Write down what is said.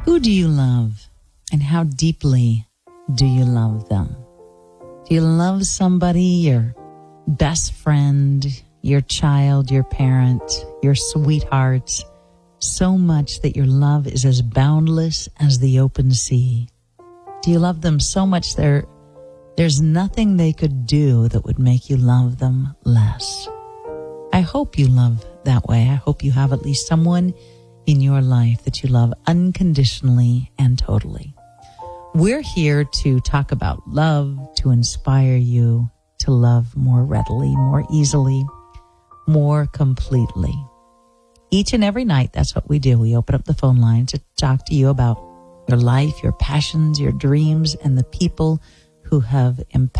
Who do you love, and how deeply do you love them? Do you love somebody, your best friend, your child, your parent, your sweetheart, so much that your love is as boundless as the open sea? Do you love them so much there's nothing they could do that would make you love them less? I hope you love that way. I hope you have at least someone in your life that you love unconditionally and totally. We're here to talk about love, to inspire you to love more readily, more easily, more completely. Each and every night, that's what we do. We open up the phone line to talk to you about your life, your passions, your dreams, and the people who have impacted